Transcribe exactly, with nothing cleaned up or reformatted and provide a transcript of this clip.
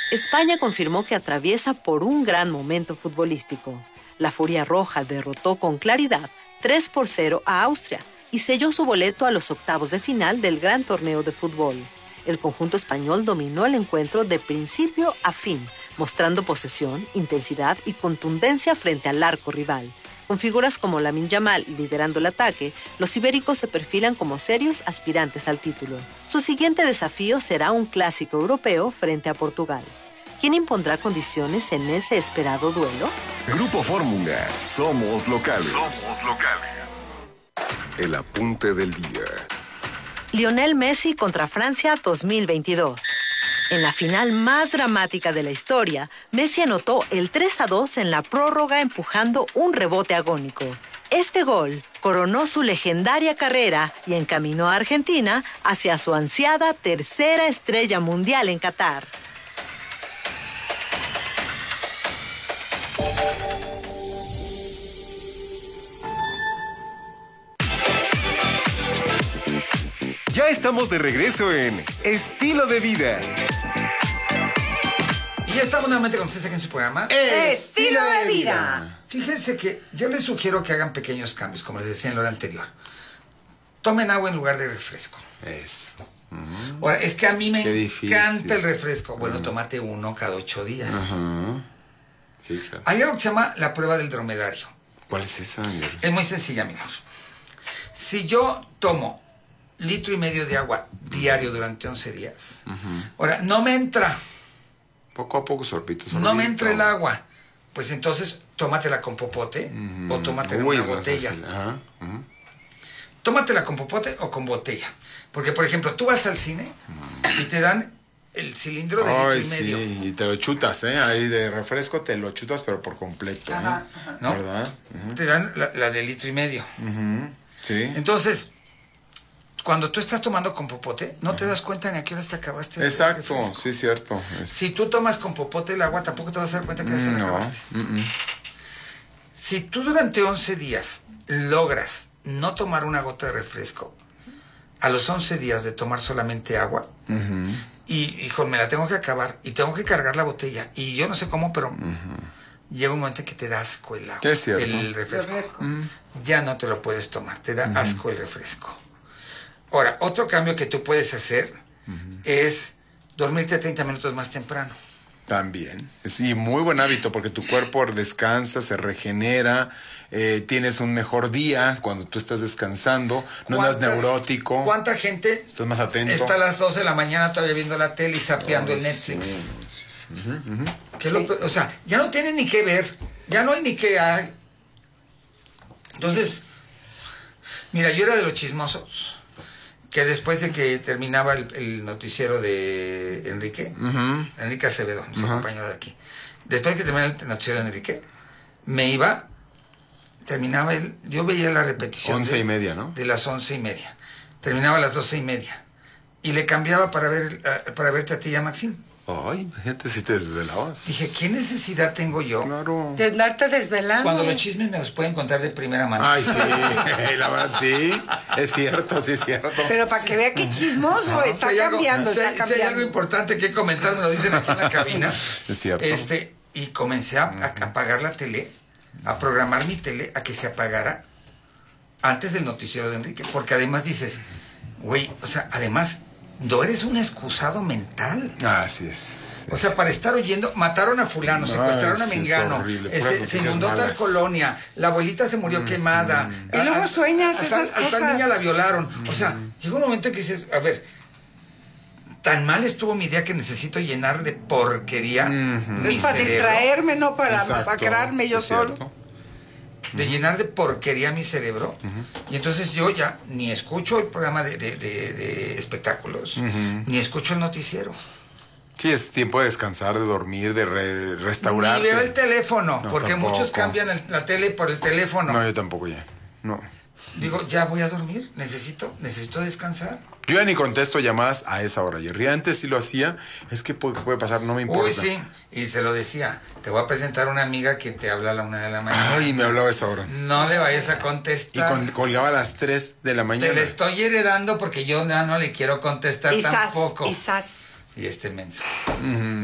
España confirmó que atraviesa por un gran momento futbolístico. La Furia Roja derrotó con claridad tres por cero a Austria y selló su boleto a los octavos de final del gran torneo de fútbol. El conjunto español dominó el encuentro de principio a fin, mostrando posesión, intensidad y contundencia frente al arco rival. Con figuras como Lamine Yamal liderando el ataque, los ibéricos se perfilan como serios aspirantes al título. Su siguiente desafío será un clásico europeo frente a Portugal. ¿Quién impondrá condiciones en ese esperado duelo? Grupo Fórmula, somos locales. Somos locales. El apunte del día. Lionel Messi contra Francia dos mil veintidós. En la final más dramática de la historia, Messi anotó el tres a dos en la prórroga empujando un rebote agónico. Este gol coronó su legendaria carrera y encaminó a Argentina hacia su ansiada tercera estrella mundial en Qatar. Ya estamos de regreso en Estilo de Vida. Y ya estamos nuevamente con ustedes aquí en su programa Estilo de Vida. Fíjense que yo les sugiero que hagan pequeños cambios, como les decía en la hora anterior. Tomen agua en lugar de refresco. Eso. Mm. Ahora, es que a mí me Qué encanta difícil. el refresco. Bueno, tómate uno cada ocho días. Ajá. Sí, claro. Hay algo que se llama la prueba del dromedario. ¿Cuál es esa, Miguel? Es muy sencilla, amigos. Si yo tomo litro y medio de agua diario durante once días, uh-huh. ahora, no me entra. Poco a poco, sorbito, sorbito. No me entra el agua. Pues entonces, tómatela con popote uh-huh. o tómatela en Uy, una es más botella. fácil. Ajá. Uh-huh. Tómatela con popote o con botella. Porque, por ejemplo, tú vas al cine uh-huh. y te dan el cilindro de Ay, litro y sí. medio. Y te lo chutas, ¿eh? Ahí de refresco te lo chutas, pero por completo, ¿eh? Ajá, ajá. ¿No? ¿Verdad? Uh-huh. Te dan la, la de litro y medio. Uh-huh. Sí. Entonces, cuando tú estás tomando con popote, no uh-huh. te das cuenta ni a qué hora te acabaste. Exacto, sí, cierto. Es... Si tú tomas con popote el agua, tampoco te vas a dar cuenta que ya se la no. acabaste. Uh-uh. Si tú durante once días logras no tomar una gota de refresco, a los once días de tomar solamente agua, uh-huh. y, hijo, me la tengo que acabar, y tengo que cargar la botella, y yo no sé cómo, pero uh-huh. llega un momento en que te da asco el agua, ¿Qué es cierto? el refresco. refresco. Uh-huh. Ya no te lo puedes tomar, te da uh-huh. asco el refresco. Ahora, otro cambio que tú puedes hacer uh-huh. es dormirte treinta minutos más temprano. También. Sí, muy buen hábito porque tu cuerpo descansa, se regenera, eh, tienes un mejor día cuando tú estás descansando, no andas neurótico. ¿Cuánta gente estás más atento? Está a las doce de la mañana todavía viendo la tele y zapeando oh, el Netflix. Sí, sí, sí. Uh-huh, uh-huh. ¿Qué sí. lo, o sea, ya no tienen ni qué ver, ya no hay ni qué hay. Entonces, mira, yo era de los chismosos que después de que terminaba el, el noticiero de Enrique, uh-huh. Enrique Acevedo, nuestro uh-huh. compañero de aquí, después de que terminaba el noticiero de Enrique, me iba, terminaba el, yo veía la repetición. Once de, y media, ¿no? De las once y media. Terminaba a las doce y media. Y le cambiaba para ver para verte a ti y a Maxim. Ay, imagínate si te desvelabas. Dije, ¿qué necesidad tengo yo? Claro. De andarte desvelando. Cuando los chismes me los pueden contar de primera mano. Ay, sí, la verdad, sí. Es cierto, sí es cierto. Pero para que vea qué chismoso, no, está, si cambiando, algo, está si, cambiando. Si hay algo importante que comentar, me lo dicen aquí en la cabina. Es cierto. Este, y comencé a, a, a apagar la tele, a programar mi tele a que se apagara antes del noticiero de Enrique. Porque además dices, güey, o sea, además... no eres un excusado mental. Así es. O sea, para estar oyendo, mataron a fulano, secuestraron a Mengano, este, se inundó tal colonia, la abuelita se murió mm, quemada. Mm. Y luego a, sueñas a, a, esas a, cosas. A tal niña la violaron. Mm. O sea, llega un momento en que dices, a ver, tan mal estuvo mi día que necesito llenar de porquería mm-hmm. mi Es para cerebro. distraerme, no para Exacto, masacrarme yo solo. Cierto. De llenar de porquería mi cerebro. Uh-huh. Y entonces yo ya ni escucho el programa de, de, de, de espectáculos, uh-huh. ni escucho el noticiero. Sí, es tiempo de descansar, de dormir, de re restaurarte. Ni veo el teléfono, no, porque tampoco. Muchos cambian el, la tele por el teléfono. No, yo tampoco ya. No. Digo, ya voy a dormir, necesito, necesito descansar. Yo ya ni contesto llamadas a esa hora, Jerry. Antes sí lo hacía, es que puede, puede pasar, no me importa. Uy, sí, y se lo decía, te voy a presentar a una amiga que te habla a la una de la mañana. Ay, me hablaba a esa hora. No le vayas a contestar. Y con, colgaba a las tres de la mañana. Te le estoy heredando porque yo ya no le quiero contestar y tampoco. Sas, y sas. Y este menso. Uh-huh.